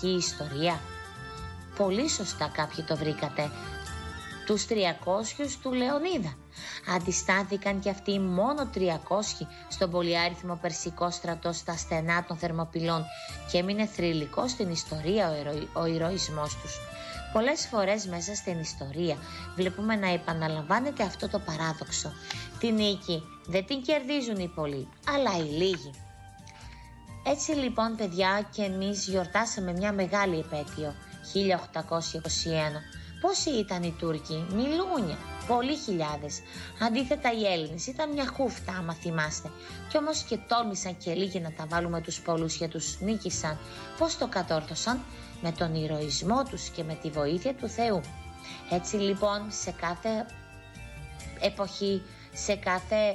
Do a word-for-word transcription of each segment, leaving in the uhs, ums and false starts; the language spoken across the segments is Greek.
ελληνική ιστορία? Πολύ σωστά κάποιοι το βρήκατε. Τους τριακόσιους του Λεωνίδα. Αντιστάθηκαν και αυτοί μόνο τριακόσιοι στον πολυάριθμο περσικό στρατό στα στενά των Θερμοπυλών και έμεινε θρυλικός στην ιστορία ο, ηρωι, ο ηρωισμός τους. Πολλές φορές μέσα στην ιστορία βλέπουμε να επαναλαμβάνεται αυτό το παράδοξο. Την νίκη δεν την κερδίζουν οι πολλοί, αλλά οι λίγοι. Έτσι λοιπόν παιδιά, και εμείς γιορτάσαμε μια μεγάλη επέτειο, χίλια οκτακόσια είκοσι ένα. Πόσοι ήταν οι Τούρκοι? Μιλούνια, πολλοί χιλιάδες. Αντίθετα οι Έλληνες ήταν μια χούφτα, άμα θυμάστε. Κι όμως και τόλμησαν και λίγοι να τα βάλουμε τους πολλούς και τους νίκησαν. Πώς το κατόρθωσαν? Με τον ηρωισμό τους και με τη βοήθεια του Θεού. Έτσι λοιπόν σε κάθε εποχή, σε κάθε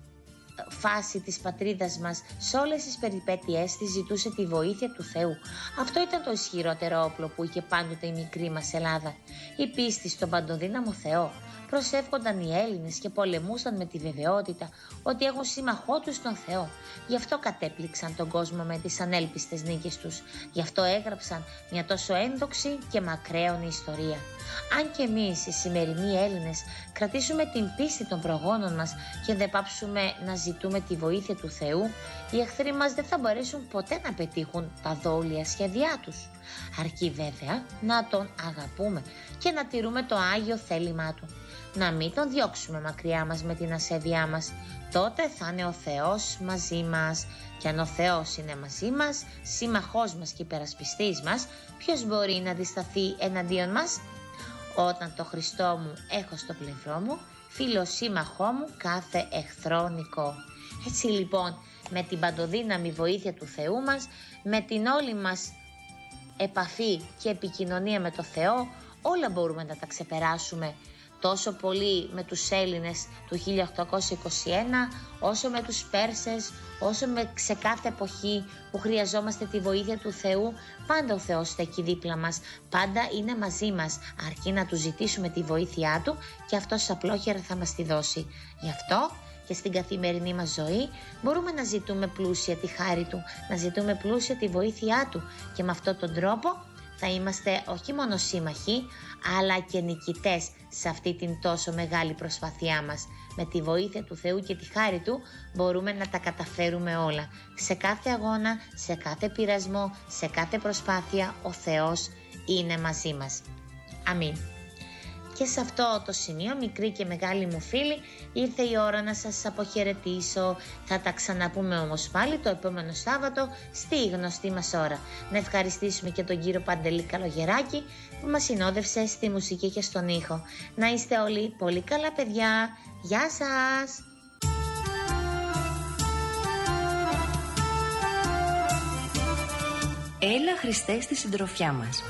φάση της πατρίδας μας, σε όλες τις περιπέτειές της ζητούσε τη βοήθεια του Θεού. Αυτό ήταν το ισχυρότερο όπλο που είχε πάντοτε η μικρή μας Ελλάδα. Η πίστη στον παντοδύναμο Θεό. Προσεύχονταν οι Έλληνες και πολεμούσαν με τη βεβαιότητα ότι έχουν σύμμαχό τους τον Θεό. Γι' αυτό κατέπληξαν τον κόσμο με τις ανέλπιστες νίκες τους. Γι' αυτό έγραψαν μια τόσο ένδοξη και μακραίωνη ιστορία. Αν και εμείς οι σημερινοί Έλληνες κρατήσουμε την πίστη των προγόνων μας και δεν πάψουμε να ζητούμε τη βοήθεια του Θεού, οι εχθροί μας δεν θα μπορέσουν ποτέ να πετύχουν τα δόλια σχέδιά τους. Αρκεί βέβαια να τον αγαπούμε και να τηρούμε το Άγιο θέλημά του. Να μην τον διώξουμε μακριά μας με την ασέβειά μας. Τότε θα είναι ο Θεός μαζί μας. Και αν ο Θεός είναι μαζί μας, σύμμαχός μας και υπερασπιστής μας, ποιος μπορεί να αντισταθεί εναντίον μας? Όταν το Χριστό μου έχω στο πλευρό μου, φίλο σύμμαχό μου κάθε εχθρό νικώ. Έτσι λοιπόν, με την παντοδύναμη βοήθεια του Θεού μας, με την όλη μας επαφή και επικοινωνία με το Θεό, όλα μπορούμε να τα ξεπεράσουμε. Τόσο πολύ με τους Έλληνες του χίλια οκτακόσια είκοσι ένα, όσο με τους Πέρσες, όσο με σε κάθε εποχή που χρειαζόμαστε τη βοήθεια του Θεού, πάντα ο Θεός στέκει δίπλα μας, πάντα είναι μαζί μας, αρκεί να του ζητήσουμε τη βοήθειά του και αυτός απλόχερα θα μας τη δώσει. Γι' αυτό και στην καθημερινή μας ζωή μπορούμε να ζητούμε πλούσια τη χάρη του, να ζητούμε πλούσια τη βοήθειά του και με αυτόν τον τρόπο θα είμαστε όχι μόνο σύμμαχοι, αλλά και νικητές σε αυτή την τόσο μεγάλη προσπάθειά μας. Με τη βοήθεια του Θεού και τη χάρη του μπορούμε να τα καταφέρουμε όλα. Σε κάθε αγώνα, σε κάθε πειρασμό, σε κάθε προσπάθεια ο Θεός είναι μαζί μας. Αμήν. Και σε αυτό το σημείο, μικρή και μεγάλη μου φίλη, ήρθε η ώρα να σας αποχαιρετήσω. Θα τα ξαναπούμε όμως πάλι το επόμενο Σάββατο στη γνωστή μας ώρα. Να ευχαριστήσουμε και τον κύριο Παντελή Καλογεράκη που μας συνόδευσε στη μουσική και στον ήχο. Να είστε όλοι πολύ καλά παιδιά. Γεια σας! Έλα Χριστέ στη συντροφιά μας.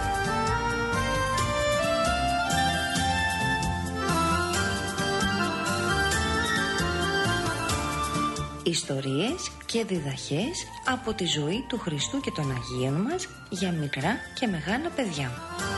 Ιστορίες και διδαχές από τη ζωή του Χριστού και των Αγίων μας για μικρά και μεγάλα παιδιά.